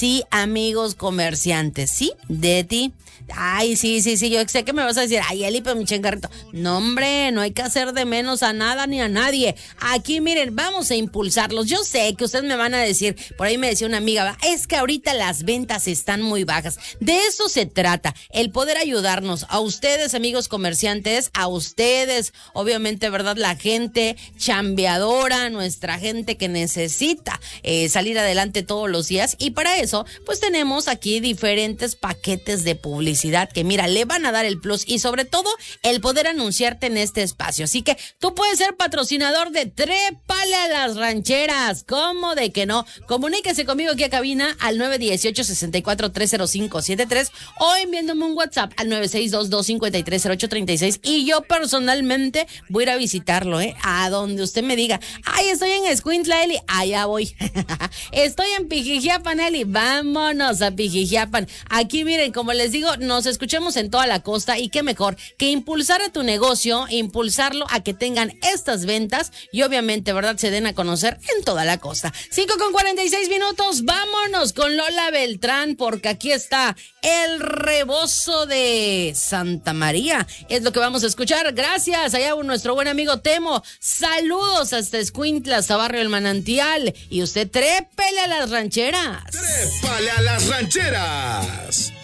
sí, amigos comerciantes, sí, de ti. Ay, sí, yo sé que me vas a decir, ay, Eli, pero mi changarrito. No, hombre, no hay que hacer de menos a nada ni a nadie. Aquí, miren, vamos a impulsarlos. Yo sé que ustedes me van a decir, por ahí me decía una amiga, es que ahorita las ventas están muy bajas. De eso se trata, el poder ayudarnos a ustedes, amigos comerciantes, a ustedes, obviamente, ¿verdad? La gente chambeadora, nuestra gente que necesita salir adelante todos los días. Y para eso, pues tenemos aquí diferentes paquetes de publicidad que mira, le van a dar el plus y sobre todo el poder anunciarte en este espacio. Así que tú puedes ser patrocinador de Trépale a las Rancheras. ¿Cómo de que no? Comuníquese conmigo aquí a cabina al 918-64-30573 o enviándome un WhatsApp al 962-253-0836 y yo personalmente voy a ir a visitarlo, a donde usted me diga, ay, estoy en Escuintla, Eli, allá voy. Estoy en Pijijiapan, Eli, vámonos a Pijijiapan. Aquí miren, como les digo, nos escuchemos en toda la costa y qué mejor que impulsar a tu negocio, impulsarlo a que tengan estas ventas y obviamente, ¿verdad?, se den a conocer en toda la costa. 5:46, vámonos con Lola Beltrán porque aquí está el rebozo de Santa María. Es lo que vamos a escuchar. Gracias, allá nuestro buen amigo Temo. Saludos hasta Escuintla, hasta Barrio El Manantial. Y usted trépele a las rancheras. ¡Trépale a las rancheras!